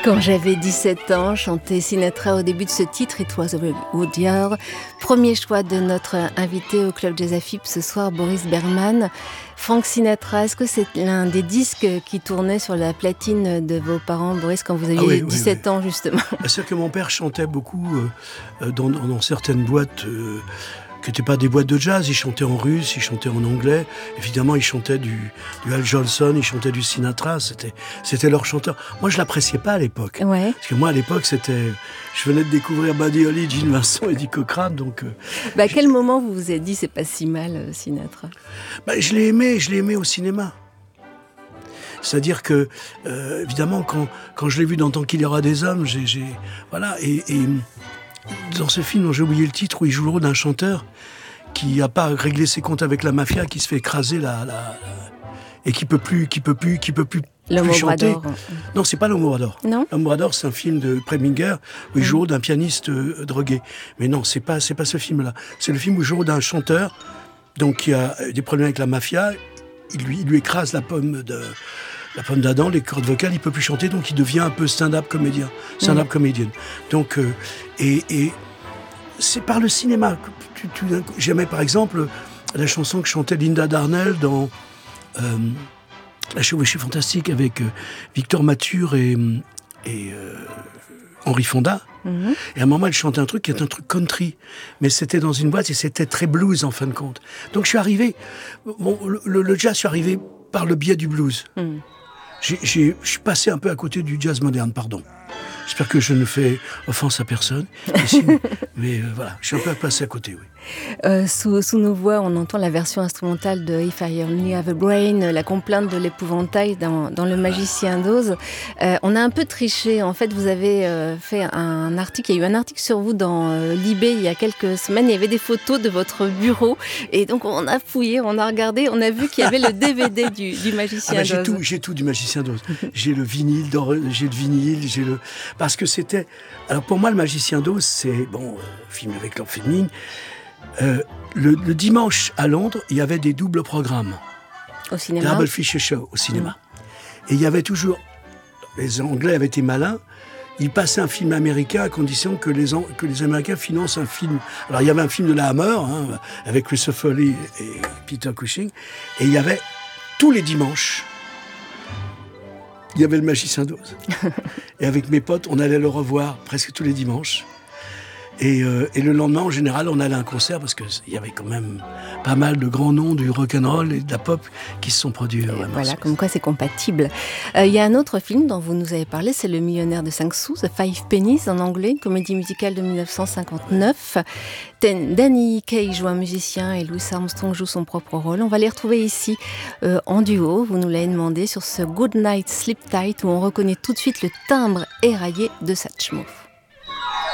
Quand j'avais 17 ans, chantait Sinatra au début de ce titre, It Was a Good Year. Premier choix de notre invité au Club Jazz AFIP ce soir, Boris Berman. Frank Sinatra, est-ce que c'est l'un des disques qui tournait sur la platine de vos parents, Boris, quand vous aviez 17 ans, justement? C'est-à-dire que mon père chantait beaucoup dans certaines boîtes qui n'étaient pas des boîtes de jazz. Il chantait en russe, il chantait en anglais. Évidemment, il chantait du Al Jolson, il chantait du Sinatra. C'était leur chanteur. Moi, je l'appréciais pas à l'époque. Ouais. Parce que moi, à l'époque, je venais de découvrir Buddy Holly, Gene Vincent et Eddie Cochran. Donc, à quel moment vous vous êtes dit c'est pas si mal, Sinatra? Je l'ai aimé au cinéma. C'est-à-dire que, évidemment, quand je l'ai vu dans Tant qu'il y aura des hommes, voilà, et dans ce film dont j'ai oublié le titre, où il joue le rôle d'un chanteur qui n'a pas réglé ses comptes avec la mafia, qui se fait écraser et qui peut plus L'homme au chanter. bras d'or. Non, c'est pas L'homme au bras d'or. Non. L'homme au bras d'or, c'est un film de Preminger où il joue le rôle d'un pianiste drogué. Mais non, c'est pas ce film-là. C'est le film où il joue le rôle d'un chanteur, donc qui a des problèmes avec la mafia. Il lui écrase la pomme d'Adam, les cordes vocales, il peut plus chanter, donc il devient un peu stand-up comédien, comédienne. Donc, et c'est par le cinéma. J'aimais par exemple la chanson que chantait Linda Darnell dans La Chevauchée Fantastique avec Victor Mature et Henri Fonda. Mm-hmm. Et à un moment, elle chantait un truc qui est un truc country. Mais c'était dans une boîte et c'était très blues en fin de compte. Donc je suis arrivé... le jazz, je suis arrivé par le biais du blues. Mm. Je suis passé un peu à côté du jazz moderne, pardon. J'espère que je ne fais offense à personne. Mais voilà, je suis un peu passé à côté, oui. Sous nos voix, on entend la version instrumentale de If I Only Have a Brain, la complainte de l'épouvantail dans Le Magicien d'Oz. On a un peu triché. En fait, vous avez fait un article. Il y a eu un article sur vous dans Libé il y a quelques semaines. Il y avait des photos de votre bureau. Et donc, on a fouillé, on a regardé, on a vu qu'il y avait le DVD du Magicien d'Oz. J'ai tout du Magicien d'Oz. J'ai le vinyle, parce que c'était... Alors pour moi, Le Magicien d'Oz, c'est... film avec Lord Fleming. Le dimanche à Londres, il y avait des doubles programmes. Au cinéma. Double Feature Show au cinéma. Et il y avait toujours... Les Anglais avaient été malins. Ils passaient un film américain à condition que les Américains financent un film. Alors il y avait un film de la Hammer, avec Christopher Lee et Peter Cushing. Et il y avait tous les dimanches... Il y avait Le Magicien d'Oz. Et avec mes potes, on allait le revoir presque tous les dimanches. Et le lendemain, en général, on allait à un concert parce qu'il y avait quand même pas mal de grands noms du rock'n'roll et de la pop qui se sont produits. Voilà, comme quoi c'est compatible. Il y a un autre film dont vous nous avez parlé, c'est Le Millionnaire de 5 sous, The Five Pennies en anglais, une comédie musicale de 1959. Danny Kaye joue un musicien et Louis Armstrong joue son propre rôle. On va les retrouver ici en duo, vous nous l'avez demandé, sur ce Good Night Sleep Tight où on reconnaît tout de suite le timbre éraillé de Satchmo.